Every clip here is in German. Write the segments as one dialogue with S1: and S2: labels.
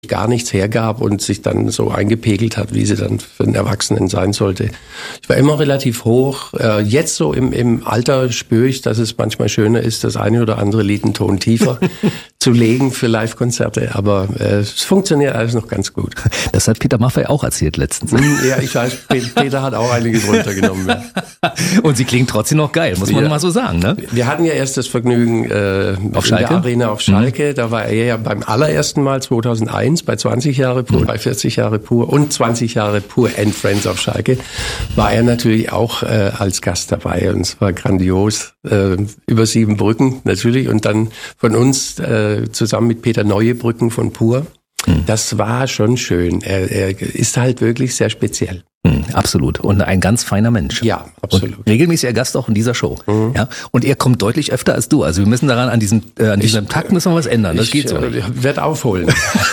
S1: gar nichts hergab und sich dann so eingepegelt hat, wie sie dann für einen Erwachsenen sein sollte. Ich war immer relativ hoch. Jetzt so im Alter spüre ich, dass es manchmal schöner ist, das eine oder andere Lied einen Ton tiefer zu legen für Live-Konzerte. Aber es funktioniert alles noch ganz gut.
S2: Das hat Peter Maffay auch erzählt letztens.
S1: Ja, ich weiß, Peter hat auch einiges runtergenommen. Ja.
S2: Und sie klingen trotzdem noch geil, muss man mal so sagen, ne?
S1: Wir hatten ja erst das Vergnügen
S2: auf
S1: in der Arena auf Schalke. Da war er ja beim allerersten Mal 2001 bei 20 Jahre pur, bei 40 Jahre pur und 20 Jahre pur and Friends auf Schalke war er natürlich auch als Gast dabei und es war grandios. Über 7 Brücken natürlich und dann von uns zusammen mit Peter Neuebrücken von Pur. Das war schon schön. Er ist halt wirklich sehr speziell.
S2: Absolut. Und ein ganz feiner Mensch.
S1: Ja, absolut.
S2: Und regelmäßiger Gast auch in dieser Show. Ja. Und er kommt deutlich öfter als du. Also wir müssen daran, an diesem Takt müssen wir was ändern. Das geht so nicht.
S1: Ich werde aufholen.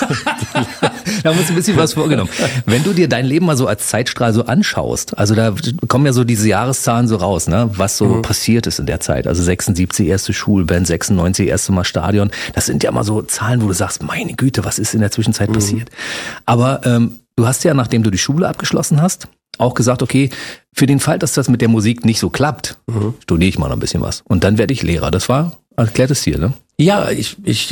S2: Da muss ein bisschen was vorgenommen. Wenn du dir dein Leben mal so als Zeitstrahl so anschaust, also da kommen ja so diese Jahreszahlen so raus, ne, was so passiert ist in der Zeit. Also 76 erste Schulband, 96 erste Mal Stadion. Das sind ja mal so Zahlen, wo du sagst, meine Güte, was ist in der Zwischenzeit passiert? Aber du hast ja, nachdem du die Schule abgeschlossen hast, auch gesagt, okay, für den Fall, dass das mit der Musik nicht so klappt, studiere ich mal noch ein bisschen was. Und dann werde ich Lehrer. Das war erklärtes Ziel, ne?
S1: Ja, ich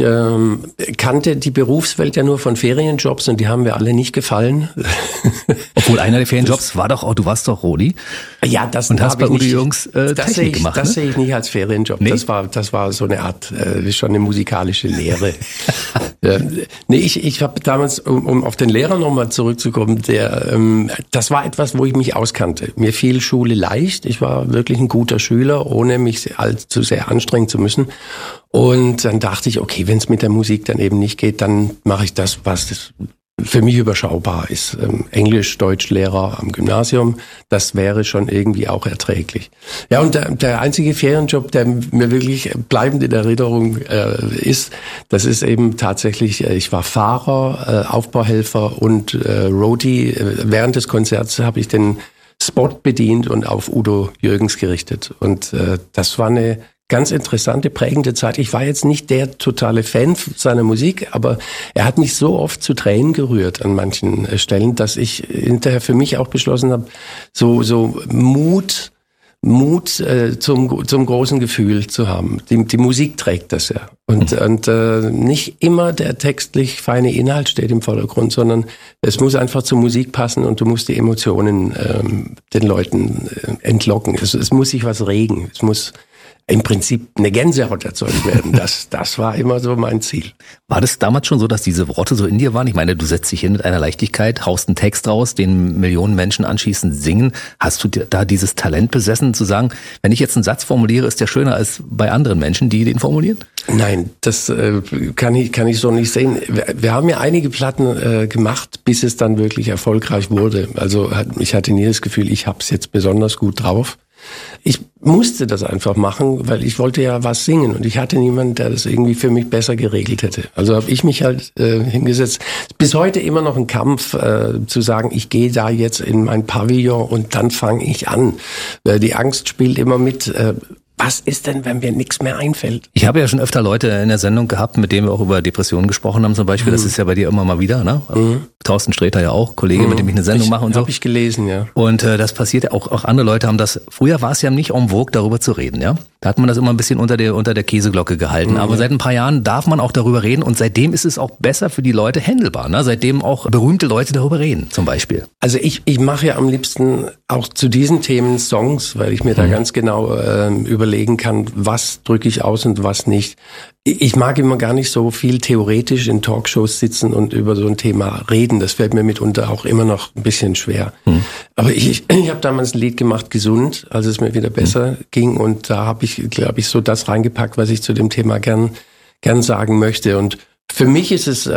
S1: kannte die Berufswelt ja nur von Ferienjobs und die haben mir alle nicht gefallen.
S2: Obwohl einer der Ferienjobs war doch auch, du warst doch Rodi.
S1: Ja, das
S2: und hast bei Udo Jürgens Technik gemacht.
S1: Das sehe ich nicht als Ferienjob. Nee? Das war so eine Art, schon eine musikalische Lehre. Nee, ich habe damals, um auf den Lehrer nochmal zurückzukommen, das war etwas, wo ich mich auskannte. Mir fiel Schule leicht. Ich war wirklich ein guter Schüler, ohne mich allzu sehr anstrengen zu müssen. Und dann dachte ich, okay, wenn es mit der Musik dann eben nicht geht, dann mache ich das, was für mich überschaubar ist. Englisch, Deutschlehrer am Gymnasium, das wäre schon irgendwie auch erträglich. Ja, und der einzige Ferienjob, der mir wirklich bleibend in Erinnerung ist, das ist eben tatsächlich, ich war Fahrer, Aufbauhelfer und Roadie. Während des Konzerts habe ich den Spot bedient und auf Udo Jürgens gerichtet. Und das war eine ganz interessante, prägende Zeit. Ich war jetzt nicht der totale Fan seiner Musik, aber er hat mich so oft zu Tränen gerührt an manchen Stellen, dass ich hinterher für mich auch beschlossen habe, so Mut zum großen Gefühl zu haben. Die Musik trägt das ja. Und nicht immer der textlich feine Inhalt steht im Vordergrund, sondern es muss einfach zur Musik passen und du musst die Emotionen den Leuten entlocken. Es muss sich was regen. Es muss im Prinzip eine Gänsehaut erzeugt werden. Das war immer so mein Ziel.
S2: War das damals schon so, dass diese Worte so in dir waren? Ich meine, du setzt dich hin mit einer Leichtigkeit, haust einen Text raus, den Millionen Menschen anschließend singen. Hast du da dieses Talent besessen, zu sagen, wenn ich jetzt einen Satz formuliere, ist der schöner als bei anderen Menschen, die den formulieren?
S1: Nein, das kann ich so nicht sehen. Wir haben ja einige Platten gemacht, bis es dann wirklich erfolgreich wurde. Also ich hatte nie das Gefühl, ich hab's jetzt besonders gut drauf. Ich musste das einfach machen, weil ich wollte ja was singen und ich hatte niemanden, der das irgendwie für mich besser geregelt hätte. Also habe ich mich halt hingesetzt. Bis heute immer noch ein Kampf, zu sagen, ich gehe da jetzt in mein Pavillon und dann fange ich an. Die Angst spielt immer mit. Was ist denn, wenn mir nichts mehr einfällt?
S2: Ich habe ja schon öfter Leute in der Sendung gehabt, mit denen wir auch über Depressionen gesprochen haben zum Beispiel. Das ist ja bei dir immer mal wieder, ne? Thorsten Sträter ja auch, Kollege, mit dem ich eine Sendung mache und so.
S1: Habe ich gelesen, ja.
S2: Und das passiert ja auch andere Leute haben das, früher war es ja nicht en vogue, darüber zu reden, ja? Da hat man das immer ein bisschen unter der Käseglocke gehalten. Aber seit ein paar Jahren darf man auch darüber reden und seitdem ist es auch besser für die Leute handelbar, ne? Seitdem auch berühmte Leute darüber reden, zum Beispiel.
S1: Also ich mache ja am liebsten auch zu diesen Themen Songs, weil ich mir da ganz genau überlegen kann, was drücke ich aus und was nicht. Ich mag immer gar nicht so viel theoretisch in Talkshows sitzen und über so ein Thema reden. Das fällt mir mitunter auch immer noch ein bisschen schwer. Aber ich habe damals ein Lied gemacht, Gesund, als es mir wieder besser ging. Und da habe ich, glaube ich, so das reingepackt, was ich zu dem Thema gern sagen möchte. Und für mich ist es,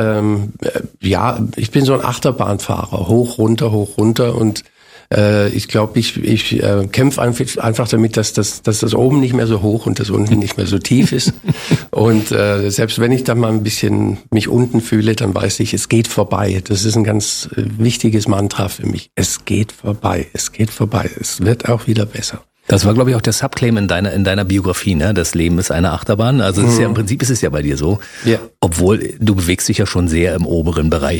S1: ich bin so ein Achterbahnfahrer, hoch, runter und ich glaube, ich kämpfe einfach damit, dass das oben nicht mehr so hoch und das unten nicht mehr so tief ist. Und selbst wenn ich dann mal ein bisschen mich unten fühle, dann weiß ich, es geht vorbei. Das ist ein ganz wichtiges Mantra für mich. Es geht vorbei, es geht vorbei. Es wird auch wieder besser.
S2: Das war, glaube ich, auch der Subclaim in deiner Biografie, ne? Das Leben ist eine Achterbahn. Also es ist ja im Prinzip ist es ja bei dir so.
S1: Ja.
S2: Obwohl du bewegst dich ja schon sehr im oberen Bereich